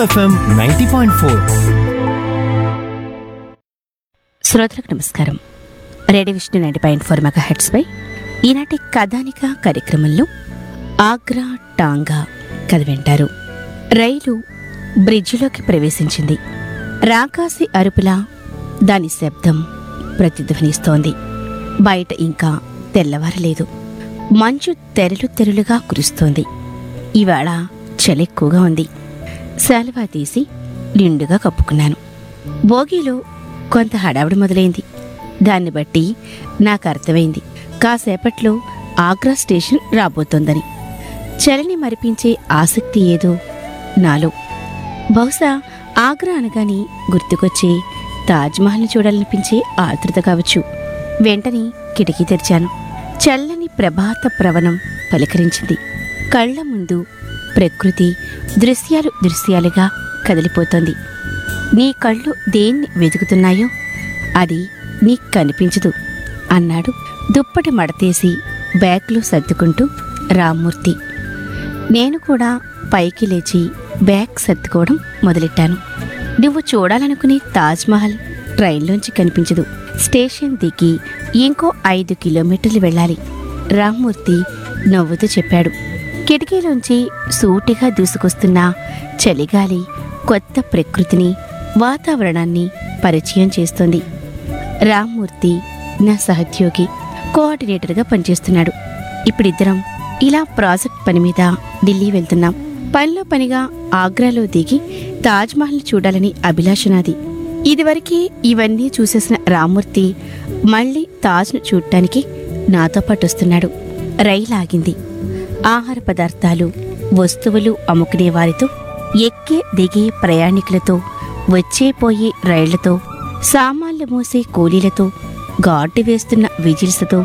FM 90.4. శ్రోతలకు నమస్కారం. Radio Vishnu 90.4 megahertz పై ఈనాటి కథానిక కార్యక్రమంలో ఆగ్రా టాంగా కథ వింటారు. రైలు బ్రిడ్జిలోకి ప్రవేశించింది. రాకాసి అరుపులా దాని శబ్దం ప్రతిధ్వనిస్తోంది. బయట ఇంకా తెల్లవారలేదు. మంచు తెరలు తెరలుగా కురుస్తోంది. ఇవాళ చలెక్కువగా ఉంది. శాలువా తీసి నిండుగా కప్పుకున్నాను. బోగీలో కొంత హడావిడి మొదలైంది. దాన్ని బట్టి నాకు అర్థమైంది కాసేపట్లో ఆగ్రా స్టేషన్ రాబోతోందని. చలిని మరిపించే ఆసక్తి ఏదో నాలో. బహుశా ఆగ్రా అనగానే గుర్తుకొచ్చే తాజ్మహల్ని చూడాలనిపించే ఆతృత కావచ్చు. వెంటనే కిటికీ తెరిచాను. చల్లని ప్రభాత ప్రవణం పలకరించింది. కళ్ల ముందు ప్రకృతి దృశ్యాలుగా కదిలిపోతోంది. నీ కళ్ళు దేన్ని వెతుకుతున్నాయో అది నీకు కనిపించదు అన్నాడు దుప్పటి మడతేసి బ్యాగ్లో సర్దుకుంటూ రామ్మూర్తి. నేను కూడా పైకి లేచి బ్యాగ్ సర్దుకోవడం మొదలెట్టాను. నువ్వు చూడాలనుకునే తాజ్మహల్ ట్రైన్లోంచి కనిపించదు. స్టేషన్ దిగి ఇంకో 5 కిలోమీటర్లు వెళ్ళాలి. రామ్మూర్తి నవ్వుతూ చెప్పాడు. కిటికీలోంచి సూటిగా దూసుకొస్తున్న చలిగాలి కొత్త ప్రకృతిని, వాతావరణాన్ని పరిచయం చేస్తోంది. రామ్మూర్తి నా సహోద్యోగి, కోఆర్డినేటర్గా పనిచేస్తున్నాడు. ఇప్పుడిద్దరం ఇలా ప్రాజెక్ట్ పని మీద ఢిల్లీ వెళ్తున్నాం. పనిలో పనిగా ఆగ్రాలో దిగి తాజ్మహల్ని చూడాలని అభిలాష నాది. ఇదివరకే ఇవన్నీ చూసేసిన రామ్మూర్తి మళ్ళీ తాజ్ను చూడటానికి నాతో పాటు వస్తున్నాడు. రైలు ఆగింది. ఆహార పదార్థాలు, వస్తువులు అమ్ముకునే వారితో, ఎక్కే దిగే ప్రయాణికులతో, వచ్చే పోయే రైళ్లతో, సామాన్లు మోసే కూలీలతో, గార్డు వేస్తున్న విజిల్స్తో,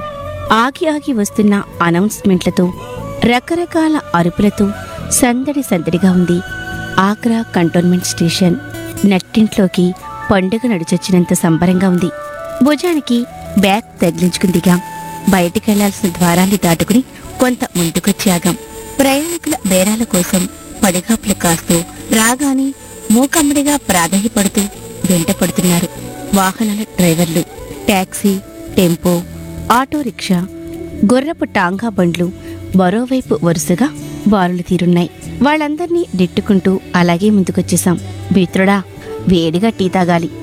ఆగి వస్తున్న అనౌన్స్మెంట్లతో, రకరకాల అరుపులతో సందడిగా ఉంది ఆగ్రా కంటోన్మెంట్ స్టేషన్. నట్టింట్లోకి పండుగ నడిచొచ్చినంత సంబరంగా ఉంది. భుజానికి బ్యాగ్ తగిలించుకుని దిగాం. బయటికెళ్లాల్సిన ద్వారాన్ని దాటుకుని కొంత ముందుకొచ్చాగాం. ప్రయాణికుల బేరాల కోసం పడిగాపులు కాస్తూ రాగానే మూకమ్మడిగా ప్రాధాన్యపడుతూ వెంట పడుతున్నారు వాహనాల డ్రైవర్లు. టాక్సీ, టెంపో, ఆటో రిక్షా, గుర్రపు టాంగా బండ్లు మరోవైపు వరుసగా బారులు తీరున్నాయి. వాళ్ళందర్నీ నెట్టుకుంటూ అలాగే ముందుకొచ్చేశాం. మిత్రుడా, వేడిగా టీ తాగాలి.